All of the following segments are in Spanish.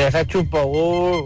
Deja chupo.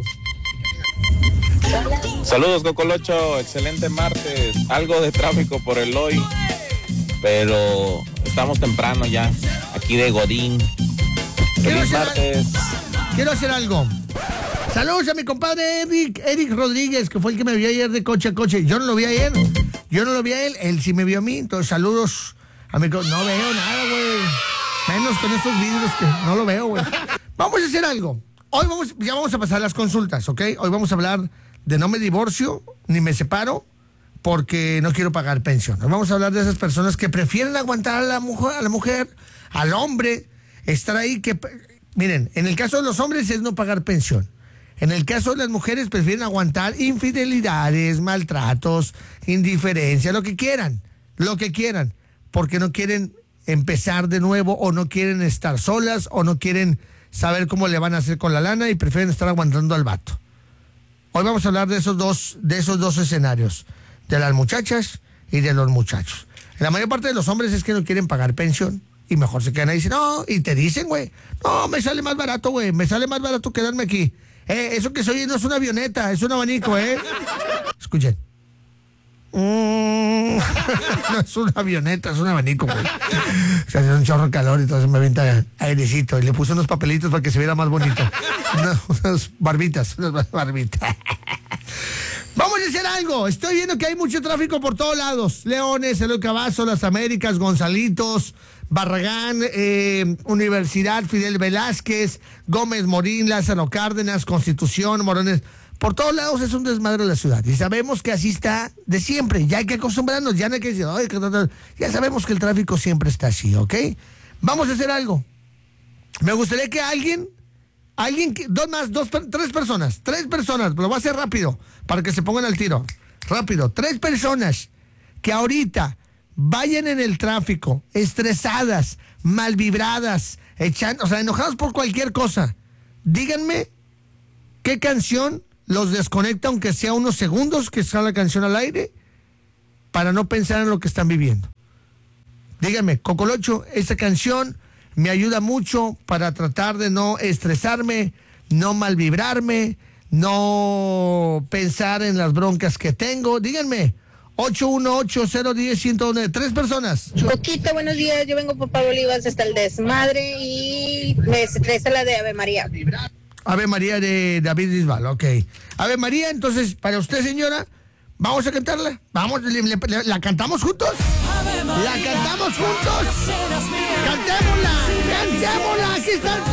Saludos, Cocolocho. Excelente martes. Algo de tráfico por el hoy, pero estamos temprano ya, aquí de Godín. Feliz martes. Quiero hacer algo. Saludos a mi compadre Eric Rodríguez, que fue el que me vio ayer de coche a coche. Yo no lo vi ayer. Yo no lo vi a él sí me vio a mí. Entonces, saludos a mi... No veo nada, güey. Menos con estos vidrios que no lo veo, güey. Vamos a hacer algo. Hoy ya vamos a pasar las consultas, ¿ok? Hoy vamos a hablar de no me divorcio ni me separo porque no quiero pagar pensión. Hoy vamos a hablar de esas personas que prefieren aguantar a la mujer, al hombre, estar ahí que... Miren, en el caso de los hombres es no pagar pensión. En el caso de las mujeres prefieren aguantar infidelidades, maltratos, indiferencia, lo que quieran, porque no quieren empezar de nuevo o no quieren estar solas o no quieren saber cómo le van a hacer con la lana y prefieren estar aguantando al vato. Hoy vamos a hablar de esos dos escenarios, de las muchachas y de los muchachos. La mayor parte de los hombres es que no quieren pagar pensión y mejor se quedan ahí y dicen, no, y te dicen, güey, no, me sale más barato, güey, me sale más barato quedarme aquí. Eso que soy no es una avioneta, es un abanico, Escuchen. No es una avioneta, es un abanico, güey. O sea, hace un chorro de calor y entonces me avienta airecito y le puse unos papelitos para que se viera más bonito. Unas barbitas. Vamos a hacer algo. Estoy viendo que hay mucho tráfico por todos lados. Leones, Eloy Cavazo, Las Américas, Gonzalitos, Barragán, Universidad, Fidel Velázquez, Gómez Morín, Lázaro Cárdenas, Constitución, Morones. Por todos lados es un desmadre de la ciudad. Y sabemos que así está de siempre. Ya hay que acostumbrarnos, ya no hay que decir, ya sabemos que el tráfico siempre está así, ¿ok? Vamos a hacer algo. Me gustaría que tres personas, lo voy a hacer rápido, para que se pongan al tiro. Rápido, 3 personas que ahorita vayan en el tráfico, estresadas, mal vibradas, enojadas por cualquier cosa. Díganme qué canción los desconecta, aunque sea unos segundos que está la canción al aire, para no pensar en lo que están viviendo. Díganme, Cocolocho, esta canción me ayuda mucho para tratar de no estresarme, no mal vibrarme, no pensar en las broncas que tengo. Díganme, 818-010-109, 3 personas. Coquito, buenos días, yo vengo por Pablo Olivas hasta el desmadre y me estresa la de Ave María. Ave María de David Bisbal, ok. Ave María, entonces, para usted, señora, vamos a cantarla. Vamos, ¿la cantamos juntos? ¿La cantamos juntos? ¡Cantémosla! ¡Cantémosla! ¡Aquí está el